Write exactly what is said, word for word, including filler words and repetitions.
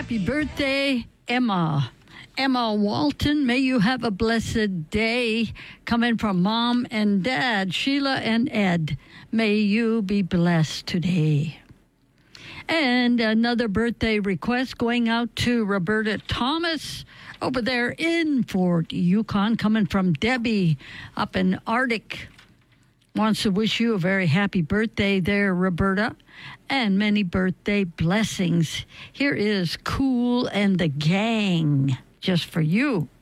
Happy birthday, Emma. Emma Walton, may you have a blessed day. Coming from Mom and Dad, Sheila and Ed. May you be blessed today. And another birthday request going out to Roberta Thomas over there in Fort Yukon, coming from Debbie up in Arctic. Wants to wish you a very happy birthday there, Roberta, and many birthday blessings. Here is Kool and the Gang, just for you.